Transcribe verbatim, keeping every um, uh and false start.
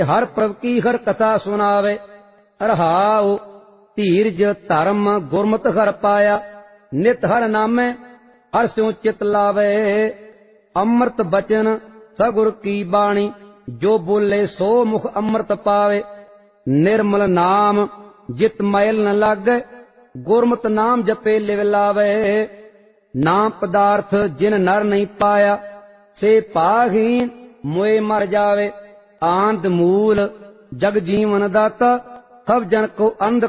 हर प्रभ की हर कथा सुनावे। रहाओ धीरज धर्म गुरमत हर पाया। नित हर नामे हर स्यों चित लावे। अमृत बचन सगुर की बाणी जो बोले सो मुख अमृत पावे। निर्मल नाम जित मैल न लागे गुरमत नाम जपे लिव लावे। नाम पदार्थ जिन नर नहीं पाया से पाहीन मोए मर जावे। आंद मूल जग जीवन दाता सब जन को अंध